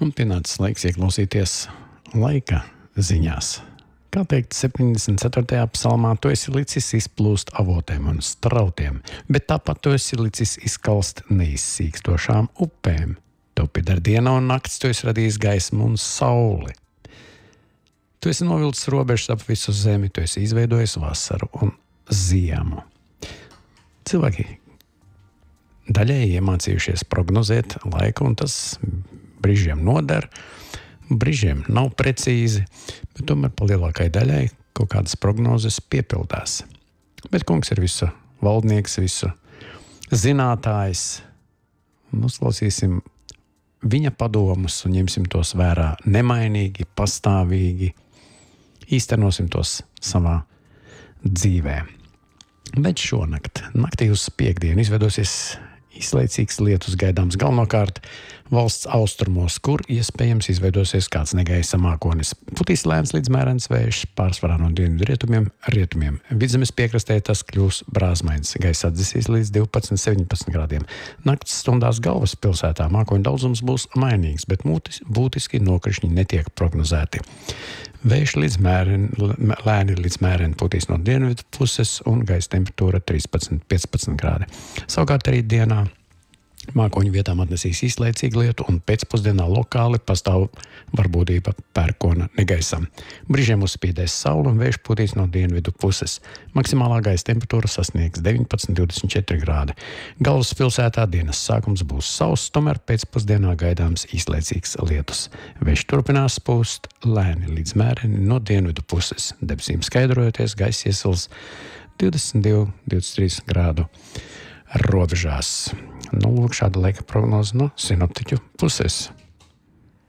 Un pienācis laiks ieklausīties laika ziņās. Kā teikt, 74. psalmā tu esi licis izplūst avotiem un strautiem, bet tāpat tu esi licis izkalst neizsīkstošām upēm. Tev pieder diena un nakts, tu esi radījis gaismu un sauli. Tu esi novilcis robežas ap visu zemi, tu esi izveidojis vasaru un ziemu. Cilvēki daļēji iemācījušies prognozēt laiku, un tas brīžiem noder, brīžiem nav precīzi, bet tomēr pa lielākai daļai kaut kādas prognozes piepildās. Bet kungs ir visu valdnieks, visu zinātājs. Uzklausīsim viņa padomus un ņemsim tos vērā nemainīgi, pastāvīgi, īstenosim tos savā dzīvē. Bet šonakt, naktī uz piektdienu, izveidosies izlaicīgs lietus gaidāms galvenokārt valsts austrumos, kur iespējams izveidosies kāds negaisa mākonis. Putīs lēns līdz mērens vējš, pārsvarā no dienvidu rietumiem. Vidzemes piekrastē tas kļūs brāzmains, gaisa atdzisīs līdz 12-17 grādiem. Nakts stundās galvaspilsētā mākoņu daudzums būs mainīgs, bet būtiski nokrišņi netiek prognozēti. Vējš lēni līdz mēreni putīs no dienvidu puses un gaisa temperatūra 13-15 grādi. Savukārt arī dienā mākoņu vietām atnesīs īslaicīgu lietu un pēcpusdienā lokāli pastāv varbūtība pērkona negaisam. Brīžiem uzspīdēs saule un vējš putīs no dienvidu puses. Maksimālā gaisa temperatūra sasniegs 19-24 grādi. Galvaspilsētā dienas sākums būs sauss, tomēr pēcpusdienā gaidāms īslaicīgs lietus. Vējš turpinās pūst lēni līdz mēreni no dienvidu puses. Debesīm skaidrojoties, gaisa iesils 22-23 grādu robežās. Lūk, šāda laika prognoze no sinoptiķu puses.